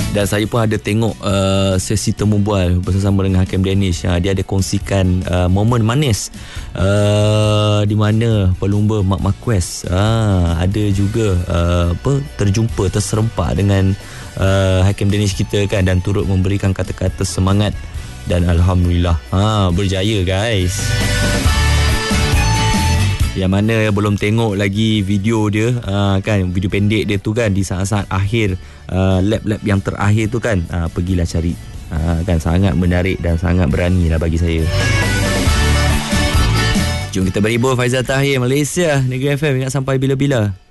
Dan saya pun ada tengok sesi temu bual bersama dengan Hakim Danish. Dia ada kongsikan momen manis di mana pelumba Marc Marquez ada juga terjumpa, terserempak dengan Hakim Danish kita kan, dan turut memberikan kata-kata semangat. Dan Alhamdulillah berjaya guys. Yang mana belum tengok lagi video dia kan, video pendek dia tu kan, di saat-saat akhir lap-lap yang terakhir tu kan, pergilah cari kan, sangat menarik dan sangat berani lah bagi saya. Jom kita berhibur. Faizal Tahir, Malaysia, Negeri FM, ingat sampai bila-bila.